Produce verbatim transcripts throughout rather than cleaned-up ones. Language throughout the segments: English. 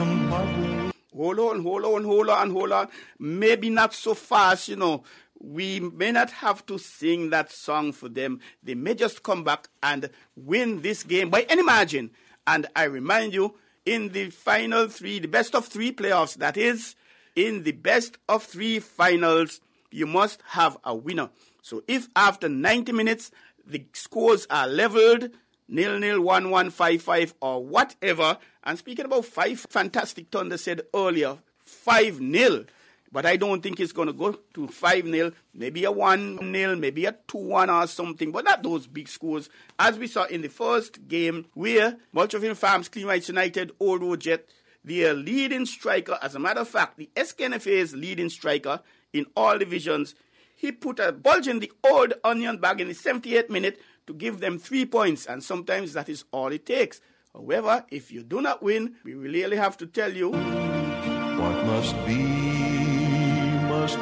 Hold on, hold on, hold on, hold on. Maybe not so fast, you know. We may not have to sing that song for them. They may just come back and win this game by any margin. And I remind you, in the final three, the best of three playoffs, that is, in the best of three finals, you must have a winner. So if after ninety minutes, the scores are leveled, nil nil, one one, five five, or whatever, and speaking about five, Fantastic Thunder said earlier, five nil. But I don't think it's going to go to five nil, maybe a one nil, maybe a two one or something, but not those big scores. As we saw in the first game where Multroville Farms, Clean Rights United, Old Road Jet, their leading striker, as a matter of fact, the S K N F A's leading striker in all divisions, he put a bulge in the old onion bag in the seventieth minute to give them three points, and sometimes that is all it takes. However, if you do not win, we really have to tell you, what must be, must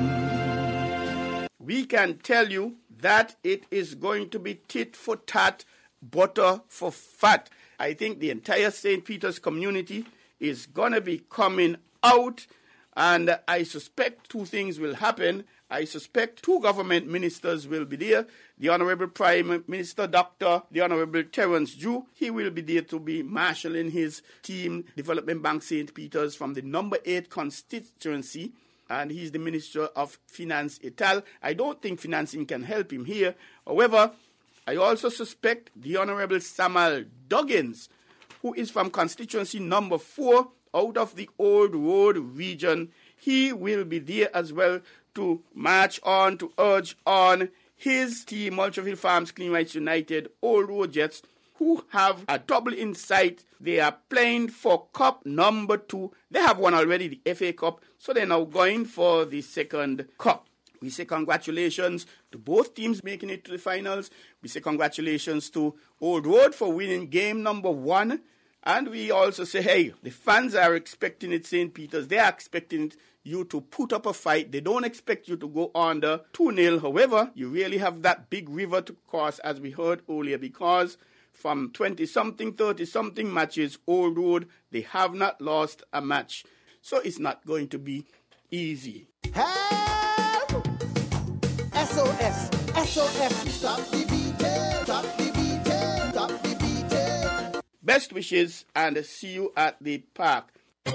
be. We can tell you that it is going to be tit for tat, butter for fat. I think the entire Saint Peter's community is going to be coming out, and I suspect two things will happen. I suspect two government ministers will be there. The Honorable Prime Minister, Doctor the Honorable Terence Jew, he will be there to be marshalling his team, Development Bank Saint Peter's, from the number eight constituency, and he's the Minister of Finance et al. I don't think financing can help him here. However, I also suspect the Honorable Samuel Duggins, who is from constituency number four out of the Old Road region. He will be there as well to march on, to urge on his team, Multroville Farms, Clean Rights United, Old Road Jets, who have a double in sight. They are playing for Cup number two. They have won already, the F A Cup, so they're now going for the second Cup. We say congratulations to both teams making it to the finals. We say congratulations to Old Road for winning game number one. And we also say, hey, the fans are expecting it, Saint Peter's. They are expecting you to put up a fight. They don't expect you to go under two nil. However, you really have that big river to cross, as we heard earlier, because from twenty-something, thirty-something matches, Old Road, they have not lost a match. So it's not going to be easy. Help! S O S! S O S! Stop the beating! Stop the beating! Stop the beating! Best wishes, and see you at the park.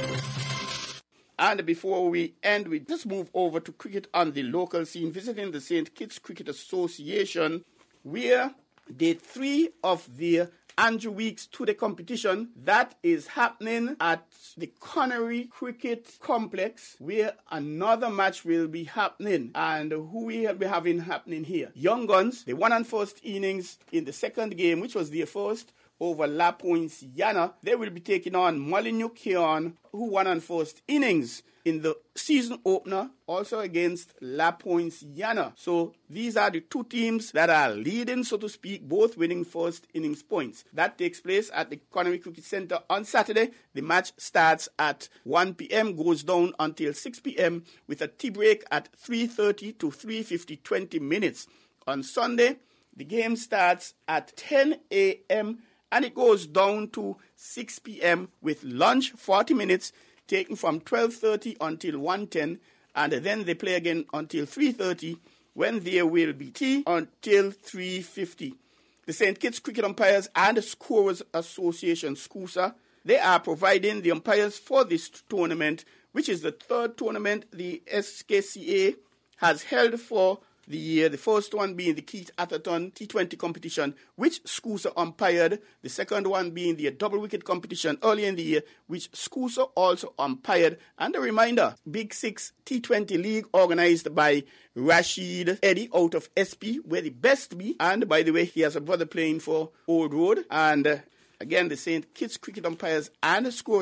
And before we end, we just move over to cricket on the local scene, visiting the Saint Kitts Cricket Association, where day three of the Andrew Weeks to the competition that is happening at the Connery Cricket Complex, where another match will be happening. And who we will be having happening here? Young Guns, they won on first innings in the second game, which was their first, over La Poinciana. They will be taking on Molyneux Keon, who won on first innings in the season opener, also against La Poinciana. So these are the two teams that are leading, so to speak, both winning first innings points. That takes place at the Connery Cricket Center on Saturday. The match starts at one p.m., goes down until six p.m. with a tea break at three thirty to three fifty, twenty minutes. On Sunday, the game starts at ten a.m., and it goes down to six p.m. with lunch, forty minutes, taken from twelve thirty until one ten, and then they play again until three thirty, when there will be tea until three fifty. The Saint Kitts Cricket Umpires and Scorers Association, SCUSA, they are providing the umpires for this tournament, which is the third tournament the S K C A has held for the year, the first one being the Keith Atherton T twenty competition, which SCUSA umpired, the second one being the double wicket competition earlier in the year, which SCUSA also umpired, and a reminder, Big Six T twenty League organized by Rashid Eddy out of S P, where the best be, and by the way, he has a brother playing for Old Road, and uh, again, the Saint Kitts Cricket Umpires and Scorers